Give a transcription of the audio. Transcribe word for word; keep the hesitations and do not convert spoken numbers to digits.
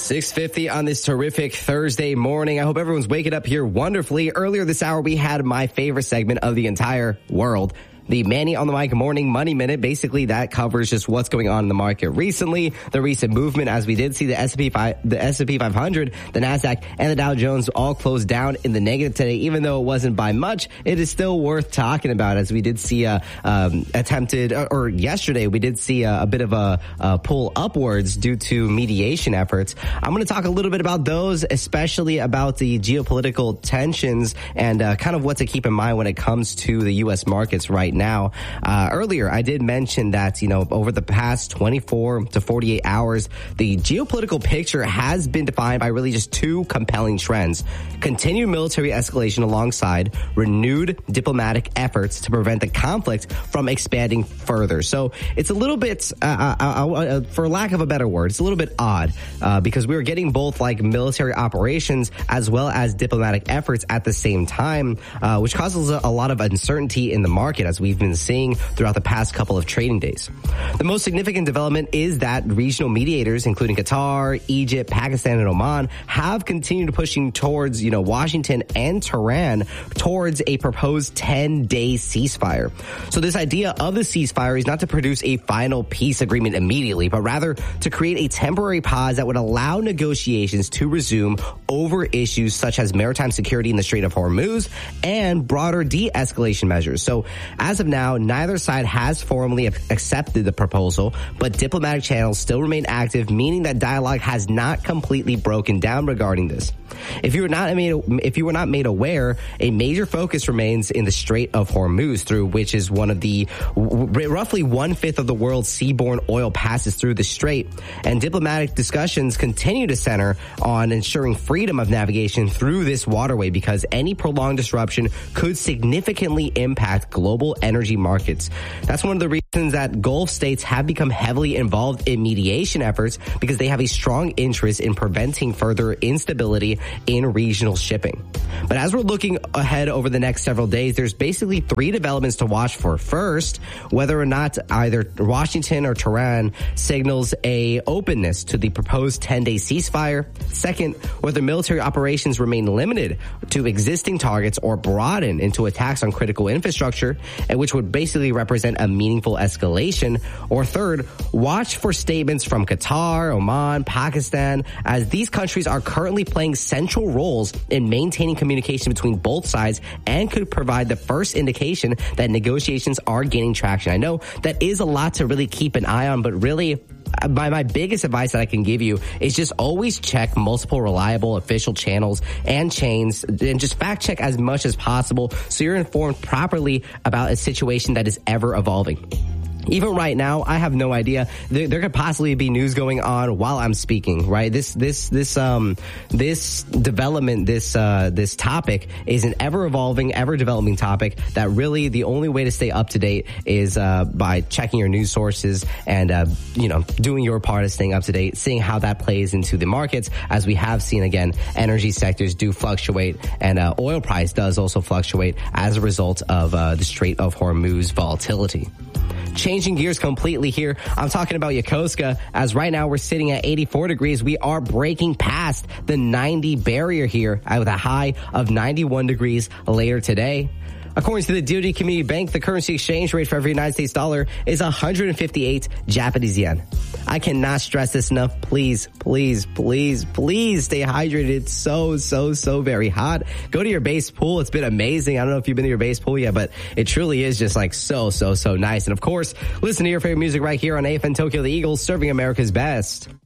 six fifty on this terrific Thursday morning. I hope everyone's waking up here wonderfully. Earlier this hour, we had my favorite segment of the entire world, the Manny on the Mic Morning Money Minute. Basically, that covers just what's going on in the market recently, the recent movement, as we did see the S and P five, the S and P five hundred, the NASDAQ, and the Dow Jones all closed down in the negative today. Even though it wasn't by much, it is still worth talking about, as we did see a um, attempted, or, or yesterday we did see a, a bit of a, a pull upwards due to mediation efforts. I'm going to talk a little bit about those, especially about the geopolitical tensions and uh, kind of what to keep in mind when it comes to the U S markets right now. Uh, earlier, I did mention that, you know, over the past twenty-four to forty-eight hours, the geopolitical picture has been defined by really just two compelling trends: continued military escalation alongside renewed diplomatic efforts to prevent the conflict from expanding further. So it's a little bit, uh, uh, uh, for lack of a better word, it's a little bit odd uh, because we were getting both like military operations as well as diplomatic efforts at the same time, uh, which causes a, a lot of uncertainty in the market, as we've been seeing throughout the past couple of trading days. The most significant development is that regional mediators, including Qatar, Egypt, Pakistan, and Oman, have continued pushing towards, you know, Washington and Tehran towards a proposed ten-day ceasefire. So this idea of the ceasefire is not to produce a final peace agreement immediately, but rather to create a temporary pause that would allow negotiations to resume over issues such as maritime security in the Strait of Hormuz and broader de-escalation measures. So as of now, neither side has formally accepted the proposal, but diplomatic channels still remain active, meaning that dialogue has not completely broken down regarding this. If you were not made, if you were not made aware, a major focus remains in the Strait of Hormuz, through which is one of the roughly one fifth of the world's seaborne oil passes through the strait, and diplomatic discussions continue to center on ensuring freedom of navigation through this waterway, because any prolonged disruption could significantly impact global energy markets. That's one of the reasons that Gulf states have become heavily involved in mediation efforts, because they have a strong interest in preventing further instability in regional shipping. But as we're looking ahead over the next several days, there's basically three developments to watch for. First, whether or not either Washington or Tehran signals a openness to the proposed ten-day ceasefire. Second, whether military operations remain limited to existing targets or broaden into attacks on critical infrastructure, and which would basically represent a meaningful escalation. Or third, watch for statements from Qatar, Oman, Pakistan, as these countries are currently playing central roles in maintaining communication between both sides and could provide the first indication that negotiations are gaining traction. I know that is a lot to really keep an eye on, but really, my, my biggest advice that I can give you is just always check multiple reliable official channels and chains, and just fact check as much as possible so you're informed properly about a situation that is ever evolving. Even right now, I have no idea. There, there could possibly be news going on while I'm speaking, right? This, this, this, um, this development, this, uh, this topic is an ever evolving, ever developing topic that really the only way to stay up to date is, uh, by checking your news sources and, uh, you know, doing your part of staying up to date, seeing how that plays into the markets. As we have seen, again, energy sectors do fluctuate, and, uh, oil price does also fluctuate as a result of, uh, the Strait of Hormuz volatility. Changing gears completely here, I'm talking about Yokosuka, as right now we're sitting at eighty-four degrees. We are breaking past the ninety barrier here with a high of ninety-one degrees later today. According to the D O D Community Bank, the currency exchange rate for every United States dollar is one hundred fifty-eight Japanese yen. I cannot stress this enough. Please, please, please, please stay hydrated. It's so, so, so very hot. Go to your base pool. It's been amazing. I don't know if you've been to your base pool yet, but it truly is just like so, so, so nice. And of course, listen to your favorite music right here on A F N Tokyo, the Eagles, serving America's best.